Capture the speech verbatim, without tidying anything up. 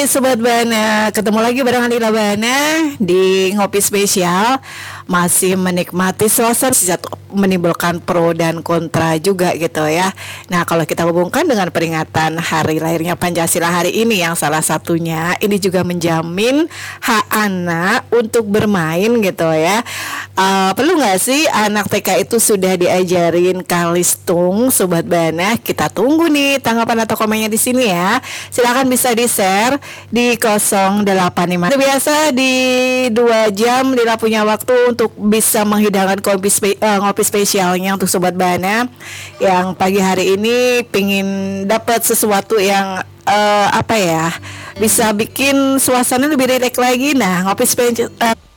Sobat Bana, ketemu lagi bareng Alila Bana di Ngopi Spesial. Masih menikmati suasana satu menimbulkan pro dan kontra juga gitu ya. Nah, kalau kita hubungkan dengan peringatan hari lahirnya Pancasila hari ini, yang salah satunya ini juga menjamin hak anak untuk bermain gitu ya. Uh, perlu nggak sih anak T K itu sudah diajarin kalistung, Sobat Bana? Kita tunggu nih tanggapan atau komennya di sini ya. Silakan bisa di-share di nol delapan lima. Seperti biasa di dua jam Lila punya waktu untuk bisa menghidangkan kopi spe, uh, ngopi spesialnya untuk Sobat Bana yang pagi hari ini pingin dapat sesuatu yang uh, apa ya, bisa bikin suasana lebih rileks lagi. Nah, ngopi spesial uh,